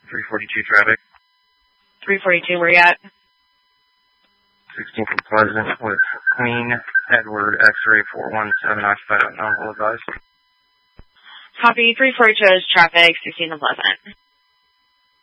342 traffic. 342, where you at? 16th and Pleasant with Queen Edward X-ray 417 occupied unknown, will advise. Copy, 342 is traffic, 16th and Pleasant.